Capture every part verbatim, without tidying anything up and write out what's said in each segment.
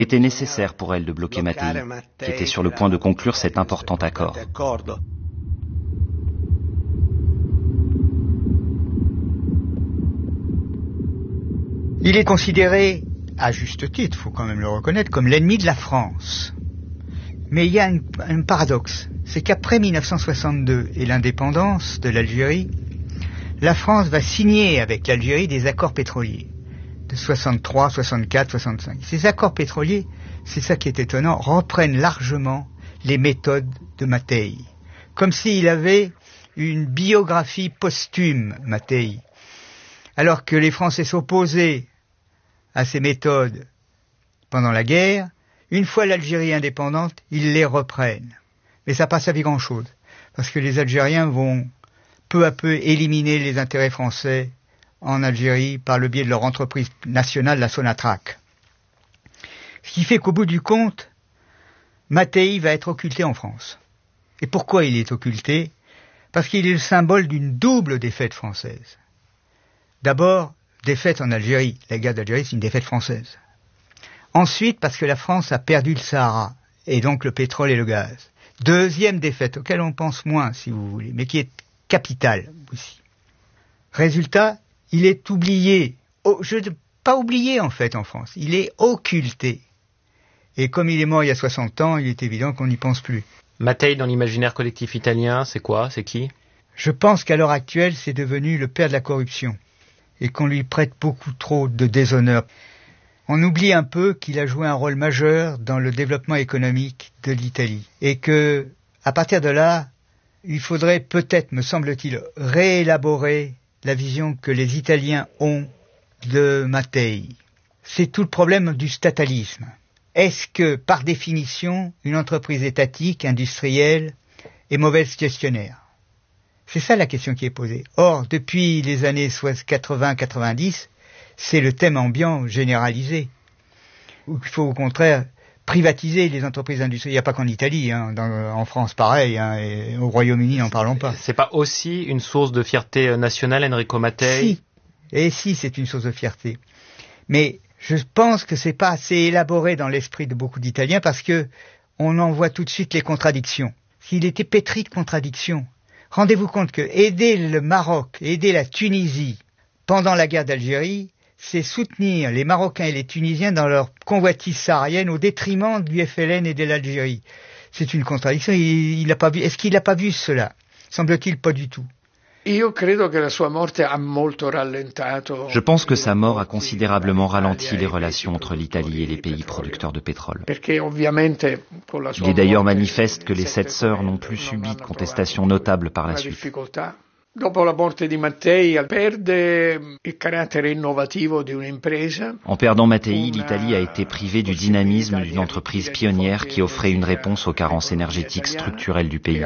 était nécessaire pour elle de bloquer Mattei, qui était sur le point de conclure cet important accord. Il est considéré, à juste titre, il faut quand même le reconnaître, comme l'ennemi de la France. Mais il y a un, un paradoxe, c'est qu'après mille neuf cent soixante-deux et l'indépendance de l'Algérie, la France va signer avec l'Algérie des accords pétroliers de soixante-trois, soixante-quatre, soixante-cinq. Ces accords pétroliers, c'est ça qui est étonnant, reprennent largement les méthodes de Mattei, comme s'il avait une biographie posthume, Mattei, alors que les Français s'opposaient à ces méthodes pendant la guerre. Une fois l'Algérie indépendante, ils les reprennent. Mais ça passe à pas grand-chose, parce que les Algériens vont peu à peu éliminer les intérêts français en Algérie par le biais de leur entreprise nationale, la Sonatrach. Ce qui fait qu'au bout du compte, Mattei va être occulté en France. Et pourquoi il est occulté? Parce qu'il est le symbole d'une double défaite française. D'abord, défaite en Algérie. La guerre d'Algérie, c'est une défaite française. Ensuite, parce que la France a perdu le Sahara, et donc le pétrole et le gaz. Deuxième défaite, auquel on pense moins, si vous voulez, mais qui est capitale aussi. Résultat, il est oublié. Oh, je ne pas oublié, en fait, en France. Il est occulté. Et comme il est mort il y a soixante ans, il est évident qu'on n'y pense plus. Mattei, dans l'imaginaire collectif italien, c'est quoi? C'est qui? Je pense qu'à l'heure actuelle, c'est devenu le père de la corruption. Et qu'on lui prête beaucoup trop de déshonneur. On oublie un peu qu'il a joué un rôle majeur dans le développement économique de l'Italie. Et que, à partir de là, il faudrait peut-être, me semble-t-il, réélaborer la vision que les Italiens ont de Mattei. C'est tout le problème du statalisme. Est-ce que, par définition, une entreprise étatique, industrielle, est mauvaise gestionnaire? C'est ça la question qui est posée. Or, depuis les années quatre-vingts quatre-vingt-dix, c'est le thème ambiant généralisé. Il faut au contraire privatiser les entreprises industrielles. Il n'y a pas qu'en Italie, hein, dans, en France pareil, hein, et au Royaume-Uni n'en parlons pas. C'est pas aussi une source de fierté nationale, Enrico Mattei? Si, et si c'est une source de fierté. Mais je pense que c'est pas assez élaboré dans l'esprit de beaucoup d'Italiens parce que on en voit tout de suite les contradictions. S'il était pétri de contradictions. Rendez-vous compte que aider le Maroc, aider la Tunisie pendant la guerre d'Algérie, c'est soutenir les Marocains et les Tunisiens dans leur convoitise saharienne au détriment du F L N et de l'Algérie. C'est une contradiction. Il, il a pas vu. Est-ce qu'il n'a pas vu cela? Semble-t-il pas du tout. Je pense que sa mort a considérablement ralenti les relations entre l'Italie et les pays producteurs de pétrole. Il est d'ailleurs manifeste que les sept sœurs n'ont plus subi de contestations notables par la suite. En perdant Mattei, l'Italie a été privée du dynamisme d'une entreprise pionnière qui offrait une réponse aux carences énergétiques structurelles du pays.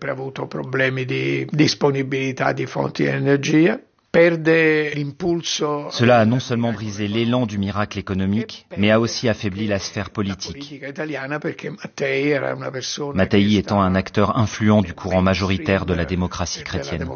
Cela a non seulement brisé l'élan du miracle économique, mais a aussi affaibli la sphère politique. Mattei étant un acteur influent du courant majoritaire de la démocratie chrétienne.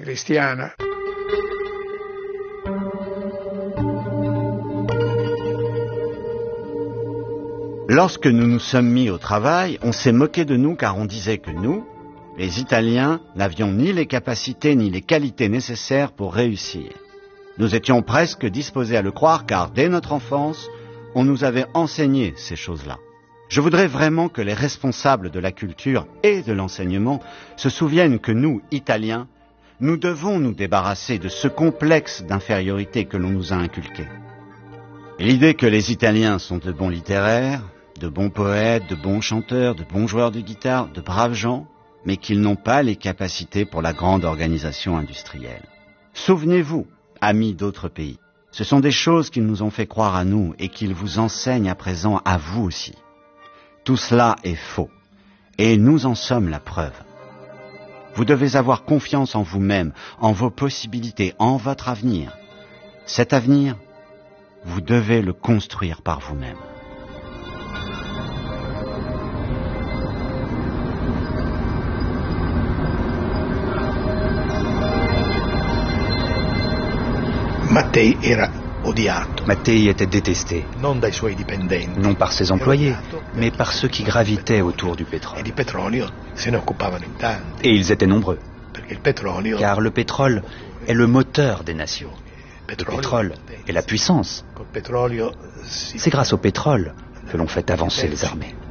Lorsque nous nous sommes mis au travail, on s'est moqué de nous car on disait que nous, les Italiens, n'avions ni les capacités ni les qualités nécessaires pour réussir. Nous étions presque disposés à le croire car dès notre enfance, on nous avait enseigné ces choses-là. Je voudrais vraiment que les responsables de la culture et de l'enseignement se souviennent que nous, Italiens, nous devons nous débarrasser de ce complexe d'infériorité que l'on nous a inculqué. L'idée que les Italiens sont de bons littéraires, de bons poètes, de bons chanteurs, de bons joueurs de guitare, de braves gens, mais qu'ils n'ont pas les capacités pour la grande organisation industrielle. Souvenez-vous, amis d'autres pays, ce sont des choses qu'ils nous ont fait croire à nous et qu'ils vous enseignent à présent à vous aussi. Tout cela est faux, et nous en sommes la preuve. Vous devez avoir confiance en vous-même, en vos possibilités, en votre avenir. Cet avenir, vous devez le construire par vous-même. Mattei era Mattei était détesté, non par ses employés, mais par ceux qui gravitaient autour du pétrole. Et ils étaient nombreux, car le pétrole est le moteur des nations. Le pétrole est la puissance. C'est grâce au pétrole que l'on fait avancer les armées.